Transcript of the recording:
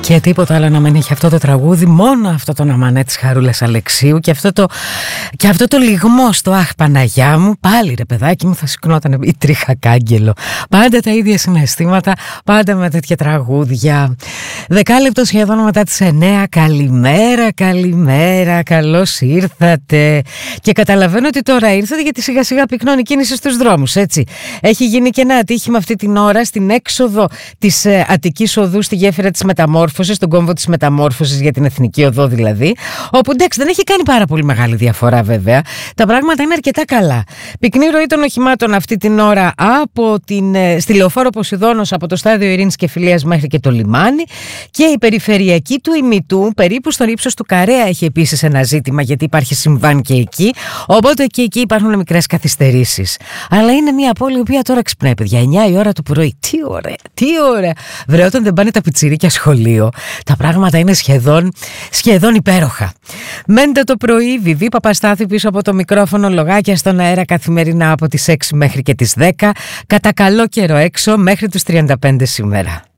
Και τίποτα άλλο να μην έχει αυτό το τραγούδι, μόνο αυτό το αμανέ της Χαρούλας Αλεξίου και αυτό το λιγμό στο αχ Παναγιά μου. Πάλι ρε παιδάκι μου θα σηκνόταν η τρίχα κάγκελο. Πάντα τα ίδια συναισθήματα, πάντα με τέτοια τραγούδια. 10 λεπτό σχεδόν μετά τις 9. Καλημέρα, καλώς ήρθατε. Και καταλαβαίνω ότι τώρα ήρθατε γιατί σιγά σιγά πυκνώνει η κίνηση στους δρόμους, έτσι. Έχει γίνει και ένα ατύχημα αυτή την ώρα στην έξοδο της Αττικής Οδού στη γέφυρα της Μεταμόρφωσης, στον κόμβο της Μεταμόρφωσης για την Εθνική Οδό δηλαδή. Όπου εντάξει δεν έχει κάνει πάρα πολύ μεγάλη διαφορά βέβαια. Τα πράγματα είναι αρκετά καλά. Πυκνή ροή των οχημάτων αυτή την ώρα από στη Λεωφόρο Ποσειδώνος, από το στάδιο Ειρήνης και Φιλίας μέχρι και το λιμάνι. Και η περιφερειακή του Ημιτού, περίπου στον ύψος του Καρέα, έχει επίσης ένα ζήτημα γιατί υπάρχει συμβάν και εκεί. Οπότε και εκεί υπάρχουν μικρές καθυστερήσεις. Αλλά είναι μια πόλη η οποία τώρα ξυπνάει, παιδιά. 9 η ώρα το πρωί. Τι ωραία. Βρε, όταν δεν πάνε τα πιτσιρίκια σχολείο, τα πράγματα είναι σχεδόν υπέροχα. Μέντε το πρωί, Βιβί Παπαστάθη πίσω από το μικρόφωνο, λογάκια στον αέρα καθημερινά από τις 6 μέχρι και τις 10. Κατά καλό καιρό έξω μέχρι τους 35 σήμερα.